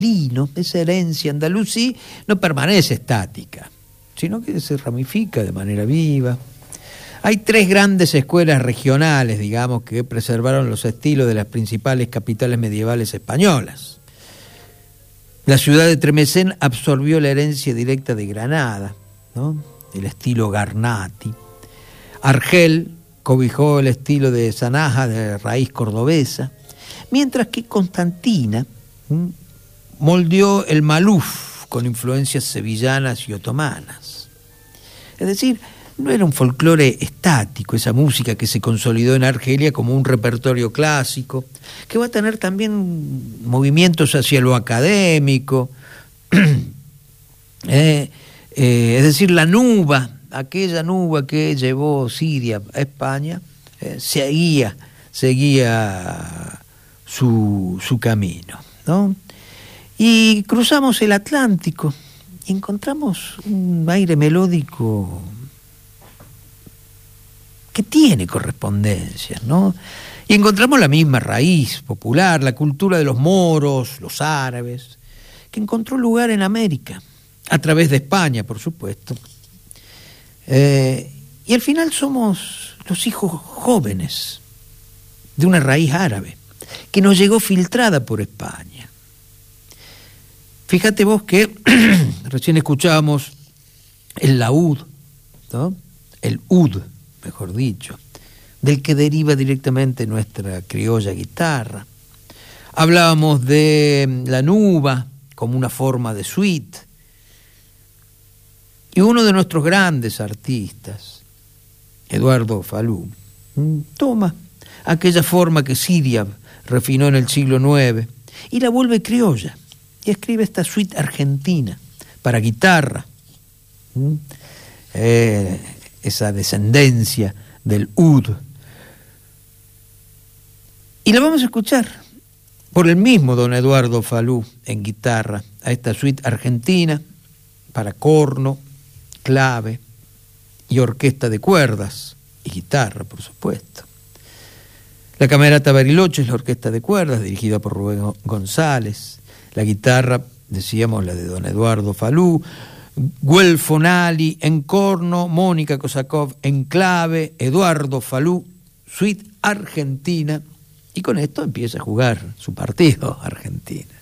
esa herencia andalusí, no permanece estática, sino que se ramifica de manera viva. Hay tres grandes escuelas regionales, digamos, que preservaron los estilos de las principales capitales medievales españolas. La ciudad de Tremesén absorbió la herencia directa de Granada, ¿no?, el estilo Garnati. Argel cobijó el estilo de Sanaja, de raíz cordobesa, mientras que Constantina moldeó el maluf con influencias sevillanas y otomanas. Es decir, no era un folclore estático, esa música que se consolidó en Argelia como un repertorio clásico, que va a tener también movimientos hacia lo académico, es decir, la nuba, aquella nuba que llevó Siria a España, seguía su camino, ¿no? Y cruzamos el Atlántico y encontramos un aire melódico que tiene correspondencias, ¿no? Y encontramos la misma raíz popular, la cultura de los moros, los árabes, que encontró lugar en América, a través de España, por supuesto. Y al final somos los hijos jóvenes de una raíz árabe, que nos llegó filtrada por España. Fíjate vos que recién escuchábamos el laúd, ¿no?, el ud, mejor dicho, del que deriva directamente nuestra criolla guitarra. Hablábamos de la nuba como una forma de suite. Y uno de nuestros grandes artistas, Eduardo Falú, toma aquella forma que Siria refinó en el siglo IX y la vuelve criolla y escribe esta suite argentina para guitarra, esa descendencia del ud. Y la vamos a escuchar por el mismo don Eduardo Falú en guitarra, a esta suite argentina para corno, clave y orquesta de cuerdas y guitarra, por supuesto. La Camerata Bariloche es la orquesta de cuerdas dirigida por Rubén González. La guitarra, decíamos, la de don Eduardo Falú. Guelfo Nali en corno, Mónica Kosakov en clave, Eduardo Falú, suite argentina. Y con esto empieza a jugar su partido Argentina.